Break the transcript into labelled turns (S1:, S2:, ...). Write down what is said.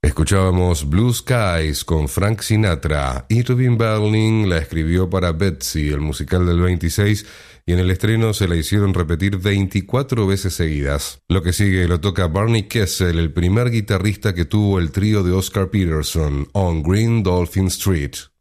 S1: Escuchábamos Blue Skies con Frank Sinatra. Irving Berlin la escribió para Betsy, el musical del 26, y en el estreno se la hicieron repetir 24 veces seguidas. Lo que sigue lo toca Barney Kessel, el primer guitarrista que tuvo el trío de Oscar Peterson, On Green Dolphin Street.